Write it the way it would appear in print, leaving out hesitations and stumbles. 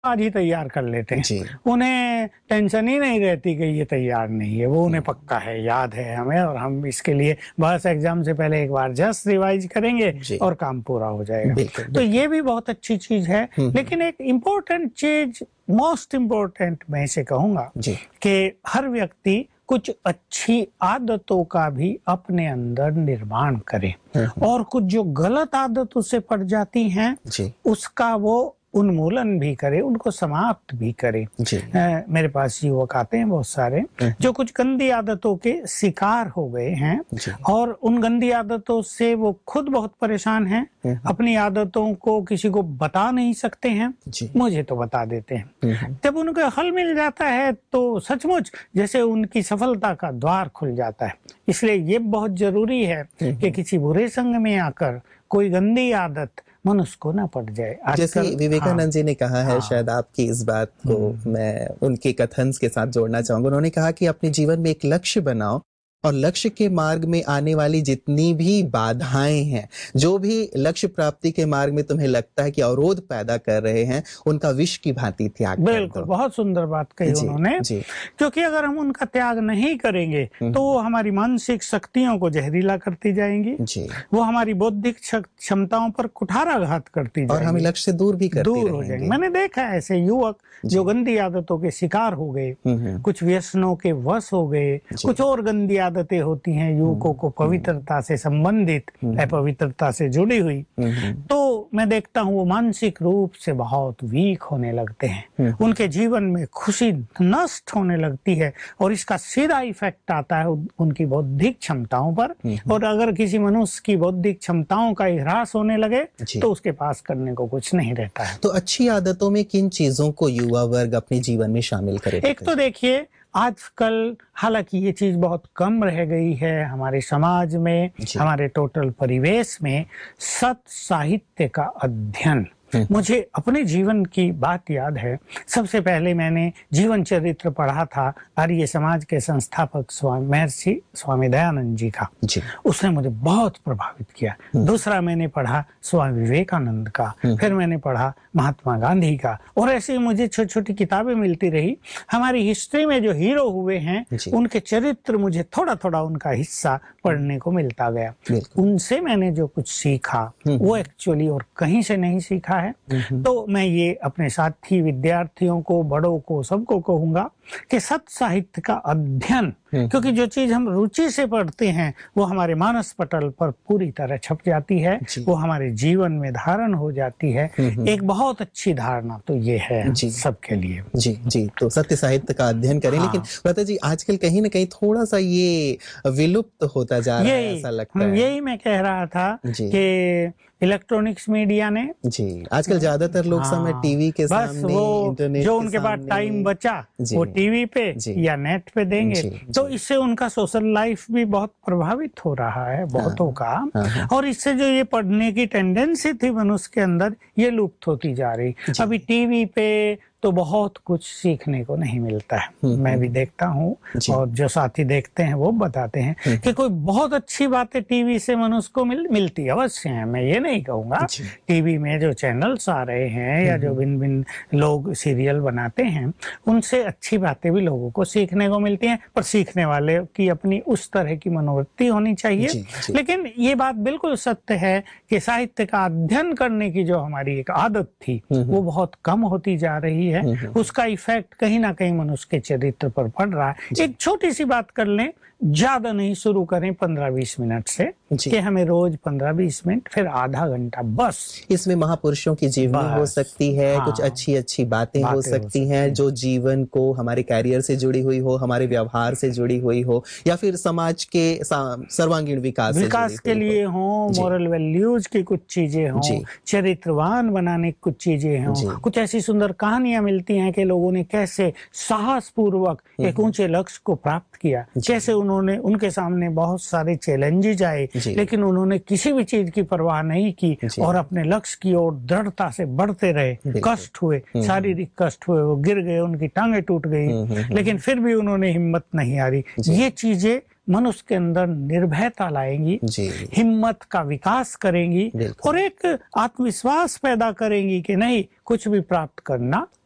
आज ही तैयार कर लेते हैं। जी। उन्हें टेंशन ही नहीं रहती कि ये तैयार नहीं है, वो उन्हें पक्का है, याद है हमें, और हम इसके लिए बस एग्जाम से पहले एक बार जस्ट रिवाइज करेंगे और काम पूरा हो जाएगा। बिल्कुल, तो ये भी बहुत अच्छी चीज है। लेकिन एक इम्पोर्टेंट चीज, मोस्ट इम्पोर्टेंट मैं इसे कहूंगा कि हर व्यक्ति कुछ अच्छी आदतों का भी अपने अंदर निर्माण करे और कुछ जो गलत आदत उसे पड़ जाती हैं उसका वो उन्मूलन भी करे, उनको समाप्त भी करे। मेरे पास युवक आते हैं बहुत सारे जो कुछ गंदी आदतों के शिकार हो गए हैं और उन गंदी आदतों से वो खुद बहुत परेशान हैं, अपनी आदतों को किसी को बता नहीं सकते हैं, मुझे तो बता देते हैं। जब उनको हल मिल जाता है तो सचमुच जैसे उनकी सफलता का द्वार खुल जाता है। इसलिए ये बहुत जरूरी है कि किसी बुरे संग में आकर कोई गंदी आदत मनुष्य को ना पड़ जाए। जैसे विवेकानंद जी ने कहा है, शायद आपकी इस बात को मैं उनके कथन के साथ जोड़ना चाहूंगा। उन्होंने कहा कि अपने जीवन में एक लक्ष्य बनाओ और लक्ष्य के मार्ग में आने वाली जितनी भी बाधाएं हैं, जो भी लक्ष्य प्राप्ति के मार्ग में तुम्हें लगता है कि अवरोध पैदा कर रहे हैं, उनका विष की भांति त्याग कर दो। बिल्कुल, बहुत सुंदर बात कही उन्होंने। क्योंकि अगर हम उनका त्याग नहीं करेंगे तो वो हमारी मानसिक शक्तियों को जहरीला करती जाएंगी, वो हमारी बौद्धिक क्षमताओं पर कुठाराघात करती जाएंगी और हमें लक्ष्य से दूर भी करती हो जाएंगे। मैंने देखा है ऐसे युवक जो गंदी आदतों के शिकार हो गए, कुछ व्यसनों के वश हो गए, कुछ और गंदी आदतें होती हैं युवकों को पवित्रता से संबंधित, अपवित्रता से जुड़ी हुई, तो मैं देखता हूँ वो मानसिक रूप से बहुत वीक होने लगते हैं, उनके जीवन में खुशी नष्ट होने लगती है और इसका सीधा इफेक्ट आता है उनकी बौद्धिक क्षमताओं पर। और अगर किसी मनुष्य की बौद्धिक क्षमताओं का ह्रास होने लगे तो उसके पास करने को कुछ नहीं रहता है। तो अच्छी आदतों में किन चीजों को युवा वर्ग अपने जीवन में शामिल करे? एक तो देखिए, आजकल हालांकि ये चीज बहुत कम रह गई है हमारे समाज में, हमारे टोटल परिवेश में, सत साहित्य का अध्ययन। मुझे अपने जीवन की बात याद है, सबसे पहले मैंने जीवन चरित्र पढ़ा था आर्य समाज के संस्थापक महर्षि स्वामी दयानंद जी का, उसने मुझे बहुत प्रभावित किया। दूसरा मैंने पढ़ा स्वामी विवेकानंद का, फिर मैंने पढ़ा महात्मा गांधी का, और ऐसे मुझे छोटी छोटी किताबें मिलती रही। हमारी हिस्ट्री में जो हीरो हुए हैं उनके चरित्र मुझे थोड़ा थोड़ा उनका हिस्सा पढ़ने को मिलता गया। उनसे मैंने जो कुछ सीखा वो एक्चुअली और कहीं से नहीं सीखा है। तो मैं ये अपने साथी विद्यार्थियों को, बड़ों को, सबको कहूंगा कि सत साहित्य का अध्ययन, क्योंकि जो चीज हम रुचि से पढ़ते हैं वो हमारे मानस पटल पर पूरी तरह छप जाती है, वो हमारे जीवन में धारण हो जाती है। एक बहुत अच्छी धारणा तो ये है सबके लिए। जी, तो सत्य साहित्य का अध्ययन करें। लेकिन लता जी, आजकल कहीं ना कहीं थोड़ा सा ये विलुप्त होता जा रहा है, ऐसा लगता है। यही मैं कह रहा था कि इलेक्ट्रॉनिक्स मीडिया ने आजकल ज्यादातर लोग समय टीवी के सामने, इंटरनेट जो उनके पास टाइम बचा वो टीवी पे या नेट पे देंगे, तो इससे उनका सोशल लाइफ भी बहुत प्रभावित हो रहा है बहुतों का। और इससे जो ये पढ़ने की टेंडेंसी थी मनुष्य के अंदर, ये लुप्त होती जा रही। अभी टीवी पे तो बहुत कुछ सीखने को नहीं मिलता है, मैं भी देखता हूँ और जो साथी देखते हैं वो बताते हैं कि कोई बहुत अच्छी बातें टीवी से मनुष्य को मिलती अवश्य है। मैं ये नहीं कहूंगा, टीवी में जो चैनल्स आ रहे हैं या जो भिन्न भिन्न लोग सीरियल बनाते हैं उनसे अच्छी बातें भी लोगों को सीखने को मिलती हैं, पर सीखने वाले की अपनी उस तरह की मनोवृत्ति होनी चाहिए। लेकिन ये बात बिल्कुल सत्य है कि साहित्य का अध्ययन करने की जो हमारी एक आदत थी वो बहुत कम होती जा रही है। उसका इफेक्ट कहीं ना कहीं मनुष्य के चरित्र पर पड़ रहा है। एक छोटी सी बात कर लें, ज्यादा नहीं, शुरू करें 15-20 मिनट से, कि हमें रोज 15-20 मिनट, फिर आधा घंटा बस। इसमें महापुरुषों की जीवनी हो सकती है, कुछ अच्छी अच्छी बातें हो सकती हैं जो जीवन को हमारे कैरियर से जुड़ी हुई हो, हमारे व्यवहार से जुड़ी हुई हो, या फिर समाज के सर्वांगीण विकास के लिए हो, मॉरल वैल्यूज की कुछ चीजें हो, चरित्रवान बनाने की कुछ चीजें हो, कुछ ऐसी सुंदर कहानियां मिलती हैं कि लोगों ने कैसे साहस पूर्वक एक ऊंचे लक्ष्य को प्राप्त किया, कैसे उन्होंने, उनके सामने बहुत सारे चैलेंजेस आए लेकिन उन्होंने किसी भी चीज की परवाह नहीं की और अपने लक्ष्य की ओर दृढ़ता से बढ़ते रहे। कष्ट हुए, शारीरिक कष्ट हुए, वो गिर गए, उनकी टांगें टूट गई, लेकिन फिर भी उन्होंने हिम्मत नहीं हारी। ये चीजें मनुष्य के अंदर निर्भयता लाएंगी, हिम्मत का विकास करेंगी और एक आत्मविश्वास पैदा करेंगी कि नहीं, कुछ भी प्राप्त करना